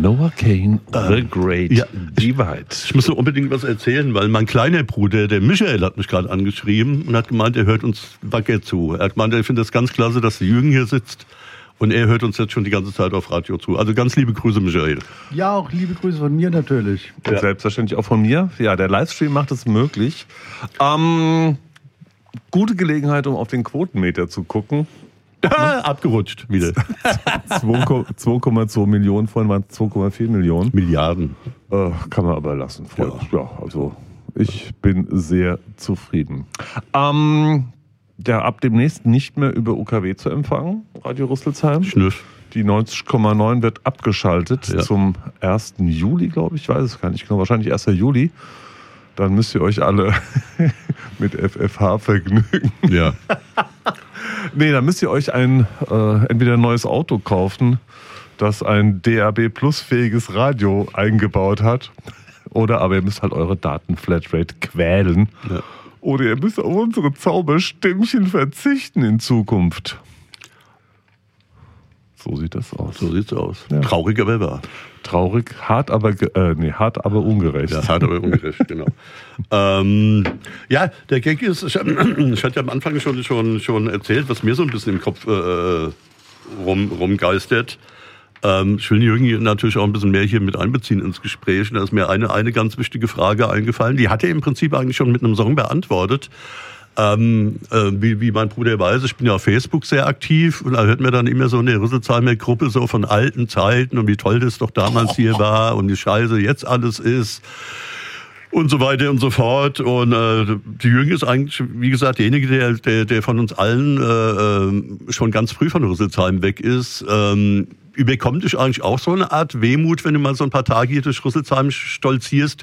Noah Kahan, The Great Divide. Ich muss nur unbedingt was erzählen, weil mein kleiner Bruder, der Michael, hat mich gerade angeschrieben und hat gemeint, er hört uns wacker zu. Er hat gemeint, er findet das ganz klasse, dass der Jürgen hier sitzt. Und er hört uns jetzt schon die ganze Zeit auf Radio zu. Also ganz liebe Grüße, Michael. Ja, auch liebe Grüße von mir natürlich. Und selbstverständlich auch von mir. Ja, der Livestream macht es möglich. Gute Gelegenheit, um auf den Quotenmeter zu gucken. Abgerutscht wieder. 2,2 Millionen, vorhin waren es 2,4 Millionen. Milliarden. Kann man aber lassen. Ja, also ich bin sehr zufrieden. Ab demnächst nicht mehr über UKW zu empfangen, Radio Rüsselsheim. Schnüff. Die 90,9 wird abgeschaltet zum 1. Juli, glaube ich. Ich weiß es gar nicht genau. Wahrscheinlich 1. Juli. Dann müsst ihr euch alle mit FFH vergnügen. Ja. Nee, dann müsst ihr euch entweder ein neues Auto kaufen, das ein DAB-Plus-fähiges Radio eingebaut hat. Aber ihr müsst halt eure Datenflatrate quälen. Ja. Oder ihr müsst auf unsere Zauberstimmchen verzichten in Zukunft. So sieht das aus. So sieht's aus. Ja. Traurig, aber wahr. Traurig, hart aber ungerecht. Ja, hart aber ungerecht, genau. Ja, der Gag ist, ich hatte ja am Anfang schon erzählt, was mir so ein bisschen im Kopf rumgeistert. Ich will Jürgen natürlich auch ein bisschen mehr hier mit einbeziehen ins Gespräch. Und da ist mir eine ganz wichtige Frage eingefallen. Die hat er im Prinzip eigentlich schon mit einem Song beantwortet. Wie mein Bruder weiß, ich bin ja auf Facebook sehr aktiv und da hört mir dann immer so eine Rüsselsheimer Gruppe so von alten Zeiten und wie toll das doch damals hier war und wie scheiße jetzt alles ist und so weiter und so fort. Und die Jürgen ist eigentlich, wie gesagt, derjenige, der von uns allen schon ganz früh von Rüsselsheim weg ist. Überkommt dich eigentlich auch so eine Art Wehmut, wenn du mal so ein paar Tage hier durch Rüsselsheim stolzierst?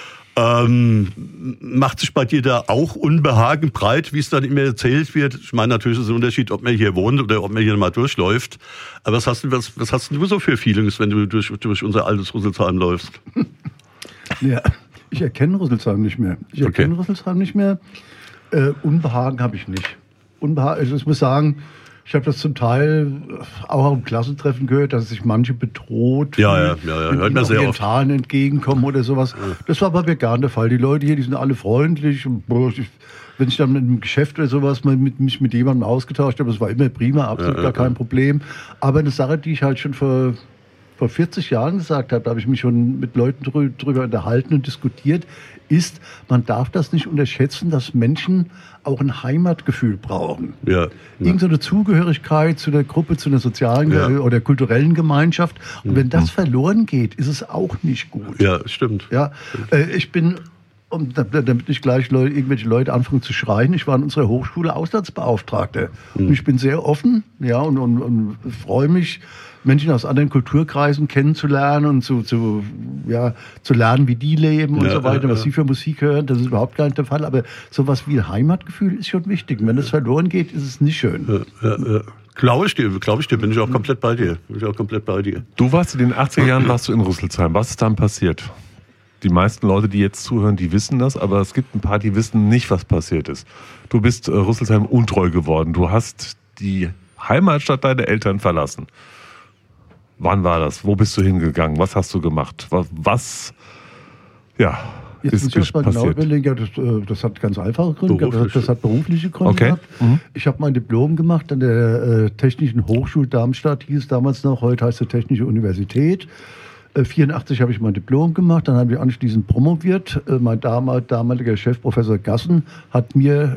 Macht sich bei dir da auch Unbehagen breit, wie es dann immer erzählt wird? Ich meine, natürlich ist es ein Unterschied, ob man hier wohnt oder ob man hier mal durchläuft. Aber was hast du so für Feelings, wenn du durch unser altes Rüsselsheim läufst? Ja, ich erkenne Rüsselsheim nicht mehr. Unbehagen habe ich nicht. Also ich muss sagen, ich habe das zum Teil auch im Klassentreffen gehört, dass sich manche bedroht hört man sehr oft. Orientalen entgegenkommen oder sowas. Das war bei mir gar nicht der Fall. Die Leute hier, die sind alle freundlich. Und wenn ich dann im Geschäft oder sowas mich mit jemandem ausgetauscht habe, das war immer prima, absolut gar kein Problem. Aber eine Sache, die ich halt schon vor 40 Jahren gesagt habe, da habe ich mich schon mit Leuten drüber unterhalten und diskutiert, ist, man darf das nicht unterschätzen, dass Menschen auch ein Heimatgefühl brauchen. Ja. Irgend so eine Zugehörigkeit zu der Gruppe, zu einer sozialen oder kulturellen Gemeinschaft. Und wenn das verloren geht, ist es auch nicht gut. Ja, stimmt. Ja, ich bin, damit nicht gleich irgendwelche Leute anfangen zu schreien, ich war in unserer Hochschule Auslandsbeauftragter. Und ich bin sehr offen, und freue mich, Menschen aus anderen Kulturkreisen kennenzulernen und zu lernen, wie die leben und so weiter, was sie für Musik hören. Das ist überhaupt gar nicht der Fall. Aber sowas wie ein Heimatgefühl ist schon wichtig. Und wenn das verloren geht, ist es nicht schön. Glaube ich dir, bin ich auch komplett bei dir. Du warst in den 80er Jahren in Rüsselsheim. Was ist dann passiert? Die meisten Leute, die jetzt zuhören, die wissen das, aber es gibt ein paar, die wissen nicht, was passiert ist. Du bist Rüsselsheim untreu geworden. Du hast die Heimatstadt deiner Eltern verlassen. Wann war das? Wo bist du hingegangen? Was hast du gemacht? Was Jetzt muss ich mal genau überlegen, das hat ganz einfache Gründe, das hat berufliche Gründe gehabt. Ich habe mein Diplom gemacht an der Technischen Hochschule Darmstadt, hieß damals noch, heute heißt es Technische Universität. 1984 habe ich mein Diplom gemacht, dann habe ich anschließend promoviert. Mein damaliger Chef, Professor Gassen, hat mir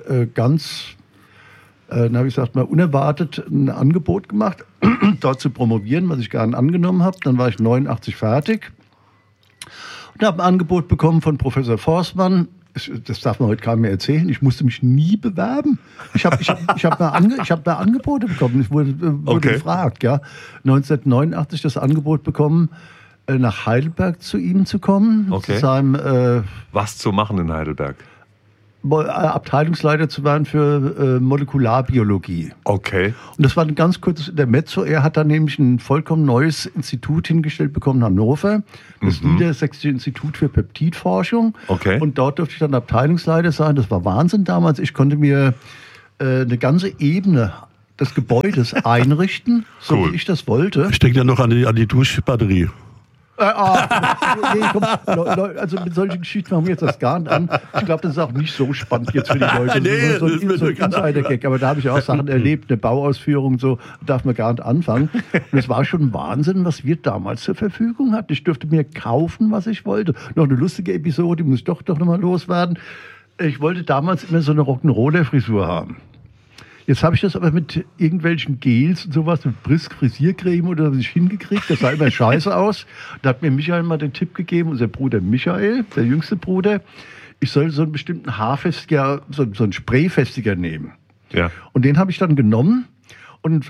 dann habe ich gesagt, mal unerwartet ein Angebot gemacht, dort zu promovieren, was ich gerne angenommen habe. Dann war ich 89 fertig und habe ein Angebot bekommen von Professor Forstmann. Das darf man heute keinem mehr erzählen. Ich musste mich nie bewerben. Ich hab mal Angebote bekommen. Ich wurde gefragt. Ja. 1989 das Angebot bekommen, nach Heidelberg zu ihm zu kommen. Okay. Zu seinem, was zu machen in Heidelberg? Abteilungsleiter zu werden für Molekularbiologie. Okay. Und das war ein ganz kurzes Intermezzo. Er hat dann nämlich ein vollkommen neues Institut hingestellt bekommen in Hannover, das Niedersächsische Institut für Peptidforschung. Okay. Und dort durfte ich dann Abteilungsleiter sein. Das war Wahnsinn damals. Ich konnte mir eine ganze Ebene des Gebäudes einrichten, so wie ich das wollte. Ich denke ja noch an die Duschbatterie. komm, also mit solchen Geschichten machen wir jetzt das gar nicht an. Ich glaube, das ist auch nicht so spannend jetzt für die Leute. Nee, so ein Insider-Gag. Aber da habe ich auch Sachen erlebt, eine Bauausführung, so darf man gar nicht anfangen. Und es war schon Wahnsinn, was wir damals zur Verfügung hatten. Ich durfte mir kaufen, was ich wollte. Noch eine lustige Episode, die muss ich doch noch mal loswerden. Ich wollte damals immer so eine Rock'n'Roller-Frisur haben. Jetzt habe ich das aber mit irgendwelchen Gels und sowas, mit Brisk Frisiercreme oder was ich hingekriegt. Das sah immer scheiße aus. Da hat mir Michael mal den Tipp gegeben, unser Bruder Michael, der jüngste Bruder, ich soll so einen bestimmten Haarfestiger, so einen Sprayfestiger nehmen. Ja. Und den habe ich dann genommen und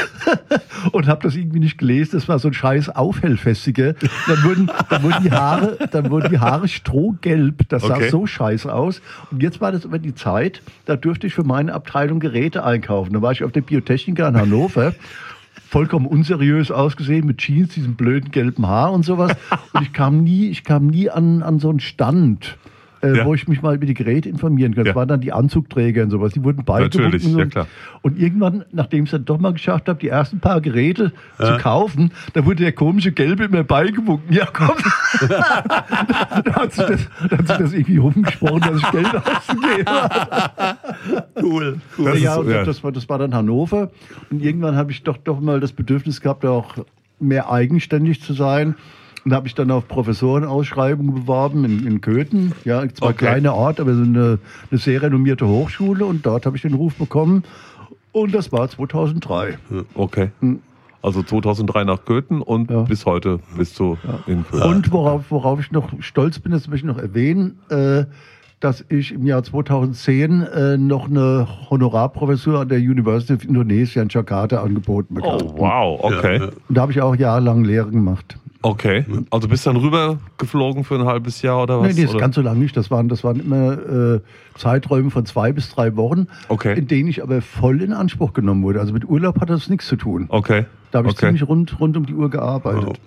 habe das irgendwie nicht gelesen. Das war so ein scheiß Aufhellfestiger. Dann wurden die Haare strohgelb. Das sah so scheiße aus. Und jetzt war das aber die Zeit, da durfte ich für meine Abteilung Geräte einkaufen. Da war ich auf der Biotechnika in Hannover. Vollkommen unseriös ausgesehen, mit Jeans, diesem blöden gelben Haar und sowas. Und ich kam nie an so einen Stand, wo ich mich mal über die Geräte informieren kann. Das waren dann die Anzugträger und sowas. Die wurden beigebunden. Natürlich, ja klar. Und irgendwann, nachdem ich es dann doch mal geschafft habe, die ersten paar Geräte zu kaufen, da wurde der komische Gelbe immer beigebunden. Ja, komm. da hat sich das irgendwie rumgesprochen, dass ich Geld auszugeben habe. Cool. Das war dann Hannover. Und irgendwann habe ich doch mal das Bedürfnis gehabt, auch mehr eigenständig zu sein. Und habe ich dann auf Professorenausschreibungen beworben in Köthen. Ja, zwar ein kleiner Ort, aber so eine sehr renommierte Hochschule. Und dort habe ich den Ruf bekommen. Und das war 2003. Okay. Also 2003 nach Köthen und bis heute bist du in Köthen. Und worauf ich noch stolz bin, das möchte ich noch erwähnen, dass ich im Jahr 2010 noch eine Honorarprofessur an der University of Indonesia in Jakarta angeboten bekam. Oh, wow, okay. Und da habe ich auch jahrelang Lehre gemacht. Okay, also bist du dann rüber geflogen für ein halbes Jahr oder was? Nee, das ganz so lange nicht. Das waren immer Zeiträume von 2 bis 3 Wochen, in denen ich aber voll in Anspruch genommen wurde. Also mit Urlaub hat das nichts zu tun. Okay. Da habe ich ziemlich rund um die Uhr gearbeitet.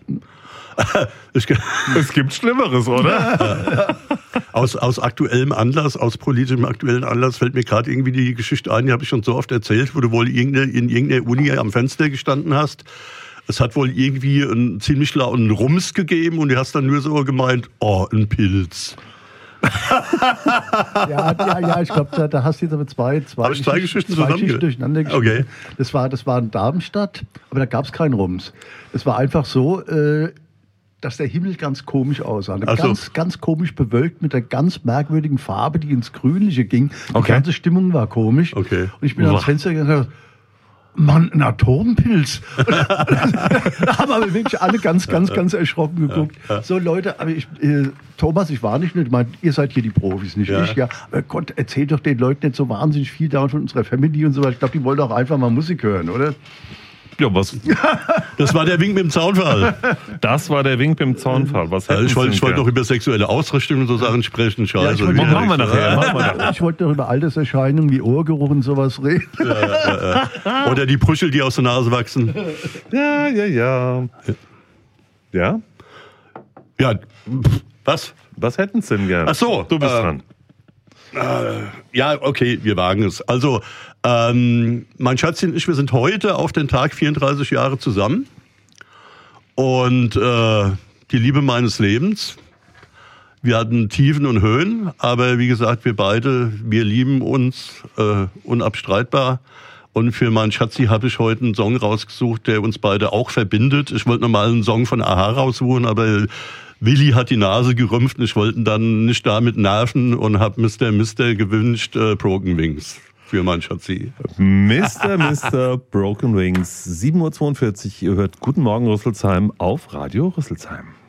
Es gibt Schlimmeres, oder? Aus aktuellem Anlass, aus politischem aktuellen Anlass fällt mir gerade irgendwie die Geschichte ein, die habe ich schon so oft erzählt, wo du wohl in irgendeiner Uni am Fenster gestanden hast. Es hat wohl irgendwie einen ziemlich lauten Rums gegeben und du hast dann nur so gemeint, oh, ein Pilz. Ja, ich glaube, da hast du jetzt aber zwei Geschichten durcheinander geschrieben. Okay. Das war in Darmstadt, aber da gab es keinen Rums. Es war einfach so, dass der Himmel ganz komisch aussah. Ganz komisch bewölkt mit einer ganz merkwürdigen Farbe, die ins Grünliche ging. Die ganze Stimmung war komisch. Okay. Und ich bin ans Fenster gegangen und gesagt, Mann, ein Atompilz. Da haben aber wirklich alle ganz erschrocken geguckt. So Leute, aber Thomas, ich war nicht, ich meine, ihr seid hier die Profis, nicht ich. Ja. Aber Gott, erzählt doch den Leuten nicht so wahnsinnig viel da von unserer Family und so weiter. Ich glaube, die wollen doch einfach mal Musik hören, oder? Ja, was? Das war der Wink mit dem Zaunpfahl. Das war der Wink mit dem Zaunpfahl. Was ich wollte noch über sexuelle Ausrichtung und so Sachen sprechen. Scheiße. Ja, machen wir nachher. Ich wollte noch über Alterserscheinungen wie Ohrgeruch und sowas reden. Oder die Brüschel, die aus der Nase wachsen. Ja. Ja? Ja, was? Was hätten Sie denn gern? Ach so. Du bist dran. Ja, okay, wir wagen es. Also, mein Schatzchen und ich, wir sind heute auf den Tag 34 Jahre zusammen. Und die Liebe meines Lebens. Wir hatten Tiefen und Höhen, aber wie gesagt, wir lieben uns unabstreitbar. Und für meinen Schatzi habe ich heute einen Song rausgesucht, der uns beide auch verbindet. Ich wollte nochmal einen Song von Aha raussuchen, aber Willi hat die Nase gerümpft und ich wollte ihn dann nicht damit nerven und habe Mr. gewünscht, Broken Wings für meinen Schatzi. Mr. Broken Wings, 7:42 Uhr. Ihr hört Guten Morgen Rüsselsheim auf Radio Rüsselsheim.